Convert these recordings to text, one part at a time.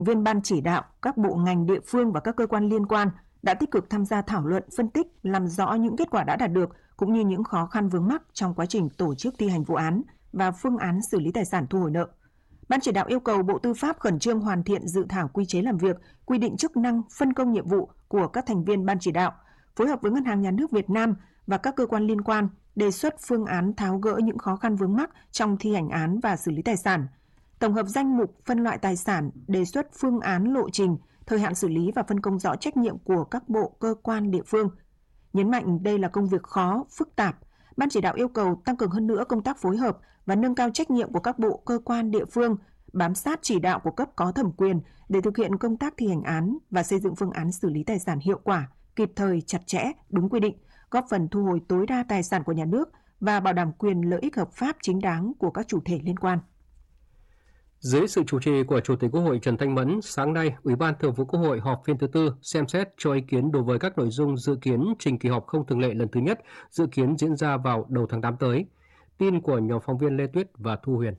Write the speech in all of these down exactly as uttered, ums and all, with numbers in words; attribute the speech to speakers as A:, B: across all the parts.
A: viên ban chỉ đạo, các bộ ngành địa phương và các cơ quan liên quan đã tích cực tham gia thảo luận, phân tích, làm rõ những kết quả đã đạt được cũng như những khó khăn vướng mắc trong quá trình tổ chức thi hành vụ án và phương án xử lý tài sản thu hồi nợ. Ban chỉ đạo yêu cầu Bộ Tư pháp khẩn trương hoàn thiện dự thảo quy chế làm việc, quy định chức năng, phân công nhiệm vụ của các thành viên ban chỉ đạo, phối hợp với Ngân hàng Nhà nước Việt Nam và các cơ quan liên quan, đề xuất phương án tháo gỡ những khó khăn vướng mắc trong thi hành án và xử lý tài sản, tổng hợp danh mục phân loại tài sản, đề xuất phương án lộ trình, thời hạn xử lý và phân công rõ trách nhiệm của các bộ, cơ quan, địa phương. Nhấn mạnh đây là công việc khó, phức tạp, Ban chỉ đạo yêu cầu tăng cường hơn nữa công tác phối hợp và nâng cao trách nhiệm của các bộ, cơ quan, địa phương, bám sát chỉ đạo của cấp có thẩm quyền để thực hiện công tác thi hành án và xây dựng phương án xử lý tài sản hiệu quả, kịp thời, chặt chẽ, đúng quy định, góp phần thu hồi tối đa tài sản của nhà nước và bảo đảm quyền lợi ích hợp pháp chính đáng của các chủ thể liên quan.
B: Dưới sự chủ trì của Chủ tịch Quốc hội Trần Thanh Mẫn, sáng nay, Ủy ban Thường vụ Quốc hội họp phiên thứ tư xem xét cho ý kiến đối với các nội dung dự kiến trình kỳ họp không thường lệ lần thứ nhất, dự kiến diễn ra vào đầu tháng tám tới. Tin của nhóm phóng viên Lê Tuyết và Thu Huyền.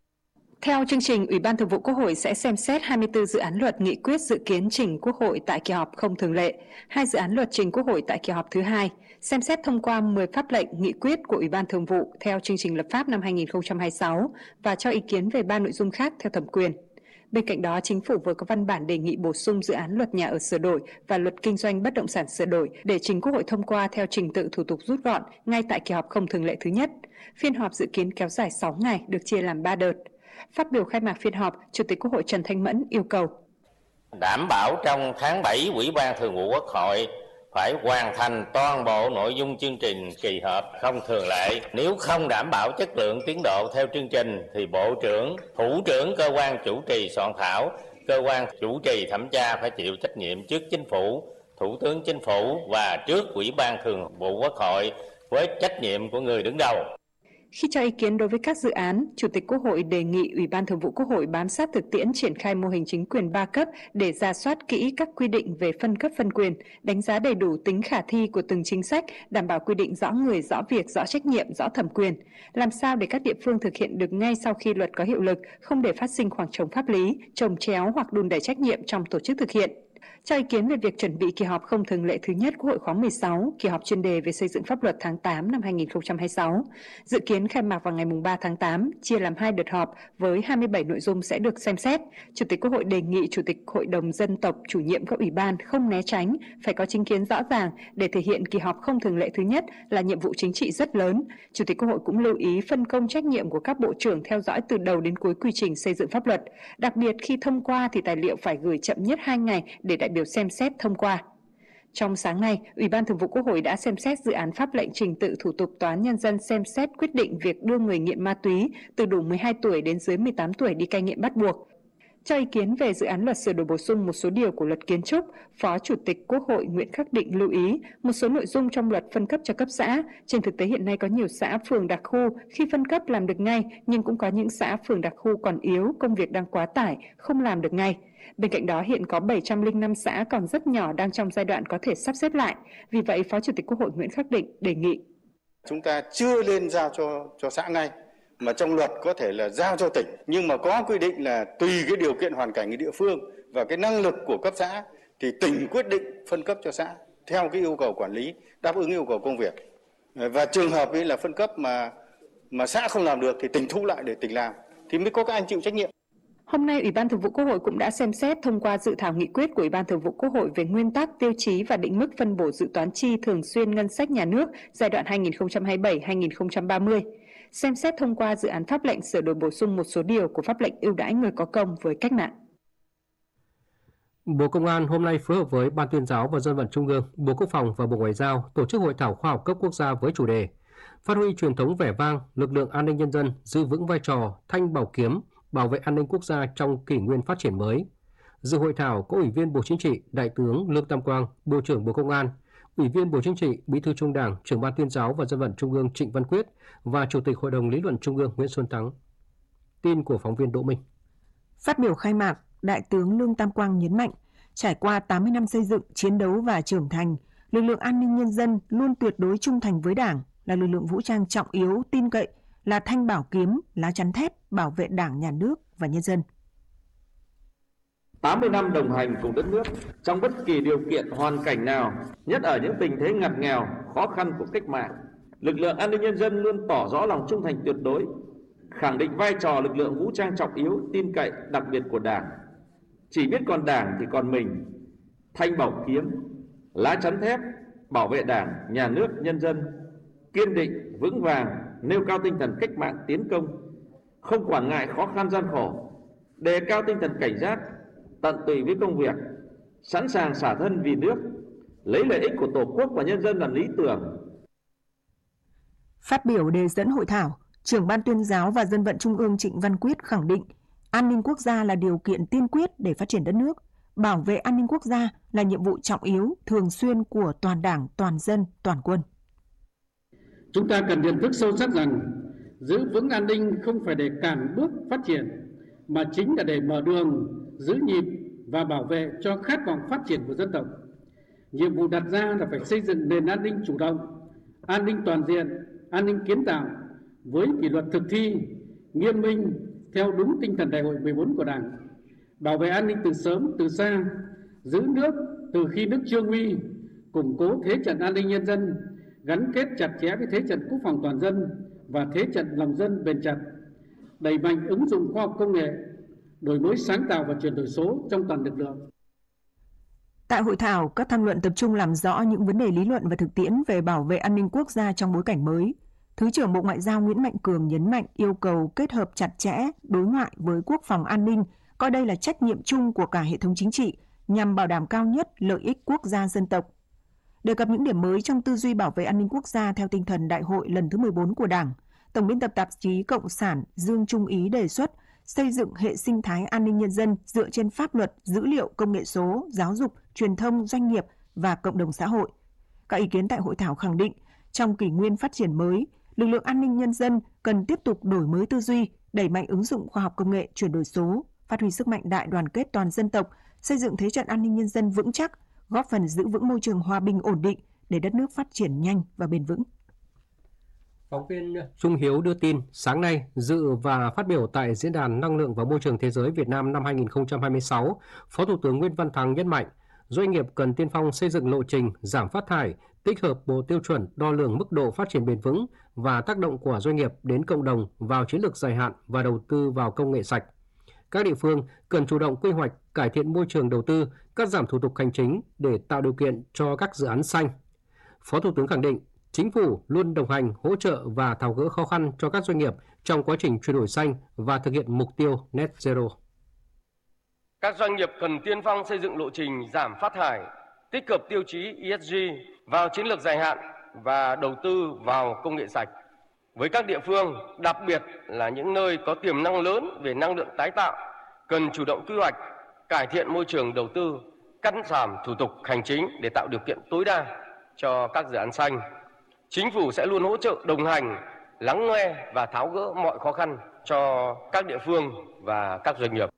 C: Theo chương trình, Ủy ban Thường vụ Quốc hội sẽ xem xét hai mươi tư dự án luật nghị quyết dự kiến trình Quốc hội tại kỳ họp không thường lệ, hai dự án luật trình Quốc hội tại kỳ họp thứ hai, xem xét thông qua mười pháp lệnh nghị quyết của Ủy ban Thường vụ theo chương trình lập pháp năm hai nghìn không trăm hai mươi sáu và cho ý kiến về ba nội dung khác theo thẩm quyền. Bên cạnh đó, Chính phủ vừa có văn bản đề nghị bổ sung dự án luật nhà ở sửa đổi và luật kinh doanh bất động sản sửa đổi để trình Quốc hội thông qua theo trình tự thủ tục rút gọn ngay tại kỳ họp không thường lệ thứ nhất. Phiên họp dự kiến kéo dài sáu ngày, được chia làm ba đợt. Phát biểu khai mạc phiên họp, Chủ tịch Quốc hội Trần Thanh Mẫn yêu cầu
D: đảm bảo trong tháng bảy, Ủy ban Thường vụ Quốc hội phải hoàn thành toàn bộ nội dung chương trình kỳ họp không thường lệ. Nếu không đảm bảo chất lượng tiến độ theo chương trình thì Bộ trưởng, Thủ trưởng cơ quan chủ trì soạn thảo, cơ quan chủ trì thẩm tra phải chịu trách nhiệm trước Chính phủ, Thủ tướng Chính phủ và trước Ủy ban Thường vụ Quốc hội với trách nhiệm của người đứng đầu.
C: Khi cho ý kiến đối với các dự án, Chủ tịch Quốc hội đề nghị Ủy ban Thường vụ Quốc hội bám sát thực tiễn triển khai mô hình chính quyền ba cấp để rà soát kỹ các quy định về phân cấp phân quyền, đánh giá đầy đủ tính khả thi của từng chính sách, đảm bảo quy định rõ người, rõ việc, rõ trách nhiệm, rõ thẩm quyền, làm sao để các địa phương thực hiện được ngay sau khi luật có hiệu lực, không để phát sinh khoảng trống pháp lý, chồng chéo hoặc đùn đẩy trách nhiệm trong tổ chức thực hiện. Cho ý kiến về việc chuẩn bị kỳ họp không thường lệ thứ nhất Quốc hội khóa mười sáu, kỳ họp chuyên đề về xây dựng pháp luật tháng tám năm hai nghìn không trăm hai mươi sáu, dự kiến khai mạc vào ngày ba tháng tám, chia làm hai đợt họp với hai mươi bảy nội dung sẽ được xem xét. Chủ tịch Quốc hội đề nghị Chủ tịch Hội đồng Dân tộc, chủ nhiệm các ủy ban không né tránh, phải có chính kiến rõ ràng để thể hiện kỳ họp không thường lệ thứ nhất là nhiệm vụ chính trị rất lớn. Chủ tịch Quốc hội cũng lưu ý phân công trách nhiệm của các bộ trưởng theo dõi từ đầu đến cuối quy trình xây dựng pháp luật. Đặc biệt khi thông qua thì tài liệu phải gửi chậm nhất hai ngày để đại biểu xem xét thông qua. Trong sáng nay, Ủy ban Thường vụ Quốc hội đã xem xét dự án pháp lệnh trình tự thủ tục Tòa án Nhân dân xem xét quyết định việc đưa người nghiện ma túy từ đủ mười hai tuổi đến dưới mười tám tuổi đi cai nghiện bắt buộc. Cho ý kiến về dự án luật sửa đổi bổ sung một số điều của luật kiến trúc, Phó Chủ tịch Quốc hội Nguyễn Khắc Định lưu ý một số nội dung trong luật phân cấp cho cấp xã. Trên thực tế hiện nay có nhiều xã phường đặc khu khi phân cấp làm được ngay, nhưng cũng có những xã phường đặc khu còn yếu, công việc đang quá tải, không làm được ngay. Bên cạnh đó hiện có bảy trăm lẻ năm xã còn rất nhỏ đang trong giai đoạn có thể sắp xếp lại. Vì vậy, Phó Chủ tịch Quốc hội Nguyễn Khắc Định đề nghị
E: chúng ta chưa nên giao cho cho xã ngay, mà trong luật có thể là giao cho tỉnh, nhưng mà có quy định là tùy cái điều kiện hoàn cảnh của địa phương và cái năng lực của cấp xã thì tỉnh quyết định phân cấp cho xã theo cái yêu cầu quản lý, đáp ứng yêu cầu công việc. Và trường hợp ấy là phân cấp mà mà xã không làm được thì tỉnh thu lại để tỉnh làm thì mới có các anh chịu trách nhiệm.
C: Hôm nay, Ủy ban Thường vụ Quốc hội cũng đã xem xét thông qua dự thảo nghị quyết của Ủy ban Thường vụ Quốc hội về nguyên tắc, tiêu chí và định mức phân bổ dự toán chi thường xuyên ngân sách nhà nước giai đoạn hai nghìn không trăm hai mươi bảy đến hai nghìn không trăm ba mươi. Xem xét thông qua dự án pháp lệnh sửa đổi bổ sung một số điều của pháp lệnh ưu đãi người có công với cách mạng.
B: Bộ Công an hôm nay phối hợp với Ban Tuyên giáo và Dân vận Trung ương, Bộ Quốc phòng và Bộ Ngoại giao tổ chức hội thảo khoa học cấp quốc gia với chủ đề phát huy truyền thống vẻ vang, lực lượng an ninh nhân dân giữ vững vai trò thanh bảo kiếm, bảo vệ an ninh quốc gia trong kỷ nguyên phát triển mới. Dự hội thảo có Ủy viên Bộ Chính trị, Đại tướng Lương Tam Quang, Bộ trưởng Bộ Công an, Ủy viên Bộ Chính trị, Bí thư Trung ương Đảng, Trưởng ban Tuyên giáo và Dân vận Trung ương Trịnh Văn Quyết và Chủ tịch Hội đồng Lý luận Trung ương Nguyễn Xuân Thắng. Tin của phóng viên Đỗ Minh.
A: Phát biểu khai mạc, Đại tướng Lương Tam Quang nhấn mạnh, trải qua tám mươi năm xây dựng, chiến đấu và trưởng thành, lực lượng an ninh nhân dân luôn tuyệt đối trung thành với Đảng, là lực lượng vũ trang trọng yếu, tin cậy, là thanh bảo kiếm, lá chắn thép bảo vệ Đảng, Nhà nước và nhân dân.
F: tám mươi năm đồng hành cùng đất nước trong bất kỳ điều kiện hoàn cảnh nào, nhất ở những tình thế ngặt nghèo, khó khăn của cách mạng. Lực lượng an ninh nhân dân luôn tỏ rõ lòng trung thành tuyệt đối, khẳng định vai trò lực lượng vũ trang trọng yếu, tin cậy đặc biệt của Đảng. Chỉ biết còn Đảng thì còn mình, thanh bảo kiếm, lá chắn thép, bảo vệ Đảng, nhà nước, nhân dân, kiên định, vững vàng, nêu cao tinh thần cách mạng tiến công, không quản ngại khó khăn gian khổ, đề cao tinh thần cảnh giác, tận tụy với công việc, sẵn sàng xả thân vì nước, lấy lợi ích của Tổ quốc và nhân dân làm lý tưởng.
A: Phát biểu đề dẫn hội thảo, Trưởng Ban Tuyên giáo và Dân vận Trung ương Trịnh Văn Quyết khẳng định an ninh quốc gia là điều kiện tiên quyết để phát triển đất nước. Bảo vệ an ninh quốc gia là nhiệm vụ trọng yếu, thường xuyên của toàn Đảng, toàn dân, toàn quân.
G: Chúng ta cần nhận thức sâu sắc rằng giữ vững an ninh không phải để cản bước phát triển, mà chính là để mở đường, giữ nhịp và bảo vệ cho khát vọng phát triển của dân tộc. Nhiệm vụ đặt ra là phải xây dựng nền an ninh chủ động, an ninh toàn diện, an ninh kiến tạo với kỷ luật thực thi, nghiêm minh theo đúng tinh thần Đại hội mười bốn của Đảng. Bảo vệ an ninh từ sớm từ xa, giữ nước từ khi nước chưa nguy, củng cố thế trận an ninh nhân dân, gắn kết chặt chẽ với thế trận quốc phòng toàn dân và thế trận lòng dân bền chặt, đẩy mạnh ứng dụng khoa học công nghệ, đổi mới sáng tạo và chuyển đổi số trong toàn lực lượng.
A: Tại hội thảo, các tham luận tập trung làm rõ những vấn đề lý luận và thực tiễn về bảo vệ an ninh quốc gia trong bối cảnh mới. Thứ trưởng Bộ Ngoại giao Nguyễn Mạnh Cường nhấn mạnh yêu cầu kết hợp chặt chẽ đối ngoại với quốc phòng an ninh, coi đây là trách nhiệm chung của cả hệ thống chính trị nhằm bảo đảm cao nhất lợi ích quốc gia dân tộc. Đề cập những điểm mới trong tư duy bảo vệ an ninh quốc gia theo tinh thần Đại hội lần thứ mười bốn của Đảng, Tổng biên tập tạp chí Cộng sản Dương Trung Ý đề xuất xây dựng hệ sinh thái an ninh nhân dân dựa trên pháp luật, dữ liệu, công nghệ số, giáo dục, truyền thông, doanh nghiệp và cộng đồng xã hội. Các ý kiến tại hội thảo khẳng định, trong kỷ nguyên phát triển mới, lực lượng an ninh nhân dân cần tiếp tục đổi mới tư duy, đẩy mạnh ứng dụng khoa học công nghệ, chuyển đổi số, phát huy sức mạnh đại đoàn kết toàn dân tộc, xây dựng thế trận an ninh nhân dân vững chắc, góp phần giữ vững môi trường hòa bình ổn định để đất nước phát triển nhanh và bền vững.
B: Phóng viên Trung Hiếu đưa tin, sáng nay dự và phát biểu tại Diễn đàn Năng lượng và Môi trường Thế giới Việt Nam năm hai không hai sáu, Phó Thủ tướng Nguyễn Văn Thắng nhấn mạnh, doanh nghiệp cần tiên phong xây dựng lộ trình giảm phát thải, tích hợp bộ tiêu chuẩn đo lường mức độ phát triển bền vững và tác động của doanh nghiệp đến cộng đồng vào chiến lược dài hạn và đầu tư vào công nghệ sạch. Các địa phương cần chủ động quy hoạch, cải thiện môi trường đầu tư, cắt giảm thủ tục hành chính để tạo điều kiện cho các dự án xanh. Phó Thủ tướng khẳng định, Chính phủ luôn đồng hành, hỗ trợ và tháo gỡ khó khăn cho các doanh nghiệp trong quá trình chuyển đổi xanh và thực hiện mục tiêu Net Zero.
H: Các doanh nghiệp cần tiên phong xây dựng lộ trình giảm phát thải, tích hợp tiêu chí E S G vào chiến lược dài hạn và đầu tư vào công nghệ sạch. Với các địa phương, đặc biệt là những nơi có tiềm năng lớn về năng lượng tái tạo, cần chủ động quy hoạch, cải thiện môi trường đầu tư, cắt giảm thủ tục hành chính để tạo điều kiện tối đa cho các dự án xanh. Chính phủ sẽ luôn hỗ trợ đồng hành, lắng nghe và tháo gỡ mọi khó khăn cho các địa phương và các doanh nghiệp.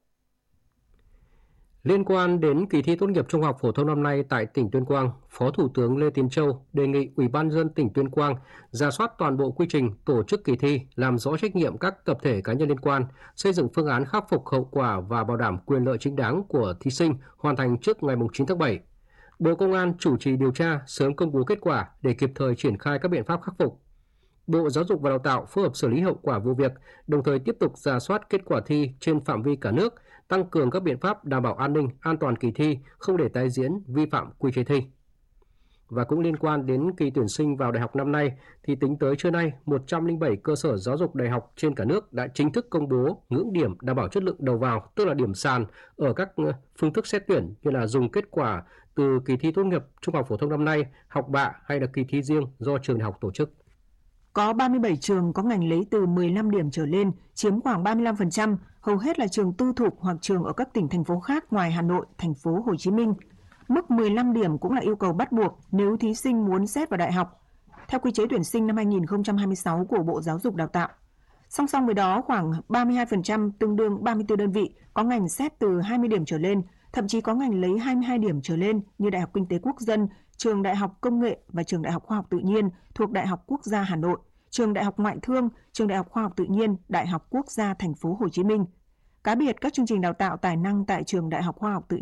B: Liên quan đến kỳ thi tốt nghiệp trung học phổ thông năm nay tại tỉnh Tuyên Quang, Phó Thủ tướng Lê Tiến Châu đề nghị Ủy ban nhân dân tỉnh Tuyên Quang rà soát toàn bộ quy trình tổ chức kỳ thi, làm rõ trách nhiệm các tập thể cá nhân liên quan, xây dựng phương án khắc phục hậu quả và bảo đảm quyền lợi chính đáng của thí sinh hoàn thành trước ngày chín tháng bảy. Bộ Công an chủ trì điều tra, sớm công bố kết quả để kịp thời triển khai các biện pháp khắc phục. Bộ Giáo dục và Đào tạo phối hợp xử lý hậu quả vụ việc, đồng thời tiếp tục rà soát kết quả thi trên phạm vi cả nước, tăng cường các biện pháp đảm bảo an ninh, an toàn kỳ thi, không để tái diễn vi phạm quy chế thi. Và cũng liên quan đến kỳ tuyển sinh vào đại học năm nay, thì tính tới trưa nay, một trăm lẻ bảy cơ sở giáo dục đại học trên cả nước đã chính thức công bố ngưỡng điểm đảm bảo chất lượng đầu vào, tức là điểm sàn ở các phương thức xét tuyển như là dùng kết quả từ kỳ thi tốt nghiệp trung học phổ thông năm nay, học bạ hay là kỳ thi riêng do trường đại học tổ chức.
A: Có ba mươi bảy trường có ngành lấy từ mười lăm điểm trở lên, chiếm khoảng ba mươi lăm phần trăm, hầu hết là trường tư thục hoặc trường ở các tỉnh, thành phố khác ngoài Hà Nội, thành phố Hồ Chí Minh. Mức mười lăm điểm cũng là yêu cầu bắt buộc nếu thí sinh muốn xét vào đại học, theo quy chế tuyển sinh năm hai không hai sáu của Bộ Giáo dục Đào tạo. Song song với đó, khoảng ba mươi hai phần trăm tương đương ba mươi tư đơn vị có ngành xét từ hai mươi điểm trở lên, thậm chí có ngành lấy hai mươi hai điểm trở lên như Đại học Kinh tế Quốc dân, Trường Đại học Công nghệ và Trường Đại học Khoa học Tự nhiên thuộc Đại học Quốc gia Hà Nội, Trường Đại học Ngoại thương, Trường Đại học Khoa học Tự nhiên, Đại học Quốc gia Thành phố Hồ Chí Minh. Cá biệt, các chương trình đào tạo tài năng tại trường Đại học Khoa học Tự